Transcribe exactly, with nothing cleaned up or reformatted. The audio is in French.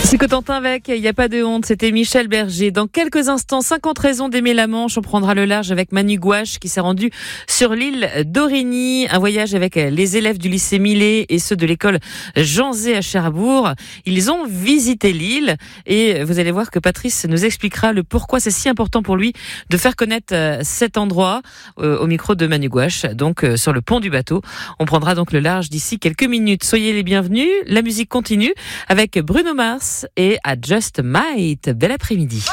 Ici Cotentin avec Il n'y a pas de honte, c'était Michel Berger. Dans quelques instants, cinquante raisons d'aimer la Manche. On prendra le large avec Manu Gouache qui s'est rendu sur l'île d'Aurigny. Un voyage avec les élèves du lycée Millet et ceux de l'école Jean Zay à Cherbourg. Ils ont visité l'île et vous allez voir que Patrice nous expliquera le pourquoi c'est si important pour lui de faire connaître cet endroit euh, au micro de Manu Gouache, donc euh, sur le pont du bateau. On prendra donc le large d'ici quelques minutes. Soyez les bienvenus. La musique continue avec Bruno Mars et I Just Might. Bel après-midi.